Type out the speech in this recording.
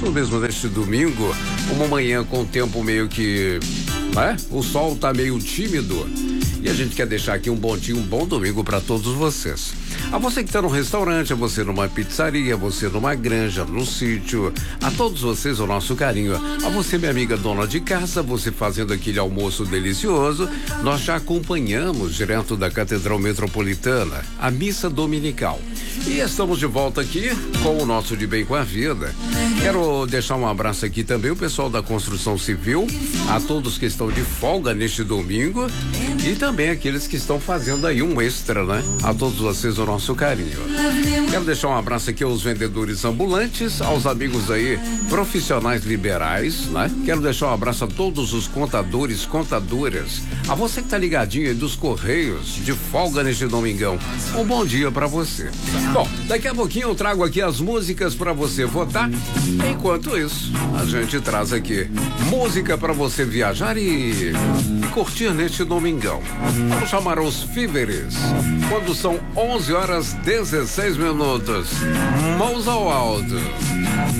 mesmo neste domingo, uma manhã com o tempo meio que, né? O sol tá meio tímido. E a gente quer deixar aqui um bom dia, um bom domingo para todos vocês. A você que está no restaurante, a você numa pizzaria, a você numa granja, no sítio, a todos vocês o nosso carinho. A você, minha amiga dona de casa, você fazendo aquele almoço delicioso, nós já acompanhamos direto da Catedral Metropolitana, a missa dominical. E estamos de volta aqui com o nosso De Bem com a Vida. Quero deixar um abraço aqui também o pessoal da construção civil, a todos que estão de folga neste domingo e também aqueles que estão fazendo aí um extra, né? A todos vocês o nosso carinho. Quero deixar um abraço aqui aos vendedores ambulantes, aos amigos aí profissionais liberais, né? Quero deixar um abraço a todos os contadores, contadoras, a você que tá ligadinho aí dos Correios, de folga neste domingão. Um bom dia pra você. Bom, daqui a pouquinho eu trago aqui as músicas pra você votar. Enquanto isso, a gente traz aqui música pra você viajar e curtir neste domingão. Vamos chamar os Fíveres. Quando são 11h16. Mãos ao alto.